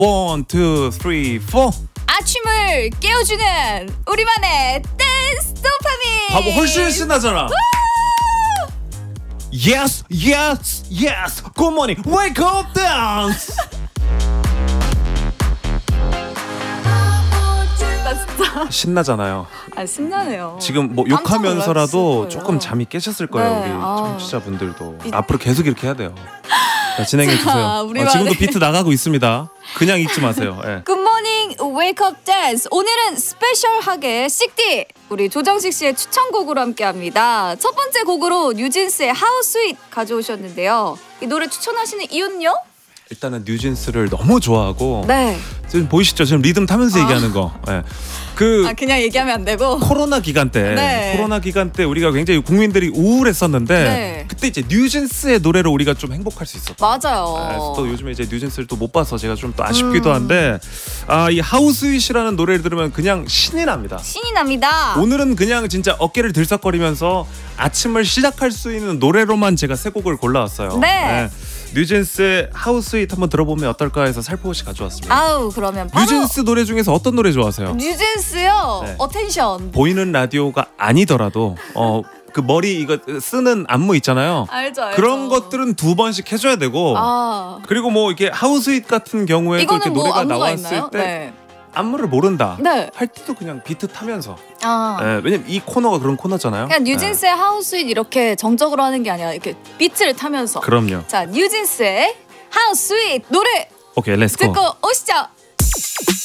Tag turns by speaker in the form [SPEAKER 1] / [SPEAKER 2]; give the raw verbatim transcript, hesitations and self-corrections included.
[SPEAKER 1] 원, 투, 쓰리, 포.
[SPEAKER 2] 아침을 깨워주는 우리만의 댄스 도파민.
[SPEAKER 1] 바보 훨씬 신나잖아. Yes, yes, yes. Good morning. Wake up dance.
[SPEAKER 2] 나 진짜
[SPEAKER 1] 신나잖아요.
[SPEAKER 2] 아 신나네요.
[SPEAKER 1] 지금 뭐
[SPEAKER 2] 깜짝
[SPEAKER 1] 욕하면서라도
[SPEAKER 2] 놀랐을
[SPEAKER 1] 조금
[SPEAKER 2] 거예요.
[SPEAKER 1] 잠이 깨셨을 거예요.
[SPEAKER 2] 네,
[SPEAKER 1] 우리
[SPEAKER 2] 아.
[SPEAKER 1] 청취자분들도
[SPEAKER 2] 이-
[SPEAKER 1] 앞으로 계속 이렇게 해야 돼요. 자, 진행해
[SPEAKER 2] 자,
[SPEAKER 1] 주세요.
[SPEAKER 2] 우리
[SPEAKER 1] 어, 지금도
[SPEAKER 2] 말에-
[SPEAKER 1] 비트 나가고 있습니다. 그냥 잊지 마세요. 예.
[SPEAKER 2] 굿모닝 웨이크업 댄스. 오늘은 스페셜하게 식디 우리 조정식 씨의 추천곡으로 함께합니다. 첫 번째 곡으로 뉴진스의 How Sweet 가져오셨는데요. 이 노래 추천하시는 이유는요?
[SPEAKER 1] 일단은 뉴진스를 너무 좋아하고
[SPEAKER 2] 네.
[SPEAKER 1] 지금 보이시죠? 지금 리듬 타면서
[SPEAKER 2] 아.
[SPEAKER 1] 얘기하는 거. 예. 그
[SPEAKER 2] 아 그냥 얘기하면 안 되고.
[SPEAKER 1] 코로나 기간 때
[SPEAKER 2] 네.
[SPEAKER 1] 코로나 기간 때 우리가 굉장히 국민들이 우울했었는데
[SPEAKER 2] 네.
[SPEAKER 1] 그때 이제 뉴진스의 노래로 우리가 좀 행복할 수 있었다.
[SPEAKER 2] 맞아요.
[SPEAKER 1] 아, 그래서 또 요즘에 이제 뉴진스를 또 못 봐서 제가 좀 또 아쉽기도
[SPEAKER 2] 음.
[SPEAKER 1] 한데 아, 이 하우스윗이라는 노래를 들으면 그냥 신이 납니다.
[SPEAKER 2] 신이 납니다.
[SPEAKER 1] 오늘은 그냥 진짜 어깨를 들썩거리면서 아침을 시작할 수 있는 노래로만 제가 세 곡을 골라왔어요.
[SPEAKER 2] 네.
[SPEAKER 1] 뉴진스의 하우스윗 한번 들어보면 어떨까 해서 살포시 가져왔습니다.
[SPEAKER 2] 아우 그러면 바로
[SPEAKER 1] 뉴진스 노래 중에서 어떤 노래 좋아하세요?
[SPEAKER 2] 뉴진스요.
[SPEAKER 1] 네.
[SPEAKER 2] 어텐션.
[SPEAKER 1] 보이는 라디오가 아니더라도 어, 그 머리 이거 쓰는 안무 있잖아요.
[SPEAKER 2] 알죠, 알죠.
[SPEAKER 1] 그런 것들은 두 번씩 해줘야 되고
[SPEAKER 2] 아
[SPEAKER 1] 그리고 뭐 이렇게 하우스윗 같은 경우에도 이렇게
[SPEAKER 2] 이거는 뭐
[SPEAKER 1] 노래가
[SPEAKER 2] 안무가
[SPEAKER 1] 나왔을
[SPEAKER 2] 있나요?
[SPEAKER 1] 때
[SPEAKER 2] 네.
[SPEAKER 1] 안무를 모른다
[SPEAKER 2] 네.
[SPEAKER 1] 할 때도 그냥 비트 타면서
[SPEAKER 2] 아.
[SPEAKER 1] 예, 왜냐면 이 코너가 그런 코너잖아요.
[SPEAKER 2] 그냥 뉴진스의 하우스윗 이렇게 정적으로 하는 게 아니라 이렇게 비트를 타면서.
[SPEAKER 1] 예, 그럼요.
[SPEAKER 2] 자 뉴진스의 하우스윗 노래
[SPEAKER 1] 오케이, 렛츠고.
[SPEAKER 2] 듣고 오시죠.